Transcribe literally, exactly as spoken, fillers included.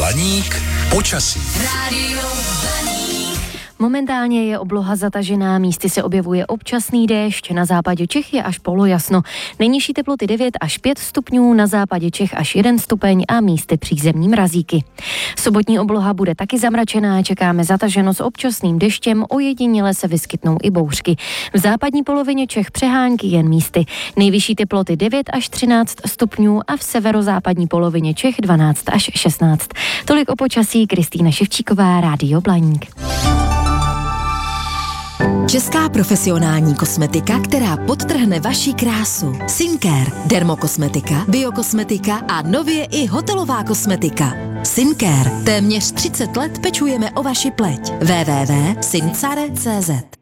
Blaník počasí. Rádio Blaník. Momentálně je obloha zatažená, místy se objevuje občasný déšť, na západě Čech je až polojasno. Nejnižší teploty devět až pět stupňů, na západě Čech až jeden stupeň a místy přízemní mrazíky. Sobotní obloha bude taky zamračená, čekáme zataženo s občasným deštěm, ojediněle se vyskytnou i bouřky. V západní polovině Čech přehánky jen místy. Nejvyšší teploty devět až třináct stupňů a v severozápadní polovině Čech dvanáct až šestnáct. Tolik o počasí, Kristýna Ševčíková, Rádio Blaník. Česká profesionální kosmetika, která podtrhne vaši krásu. Syncare, dermokosmetika, biokosmetika a nově i hotelová kosmetika. Syncare. Téměř třicet let pečujeme o vaši pleť. w w w tečka syncare tečka cz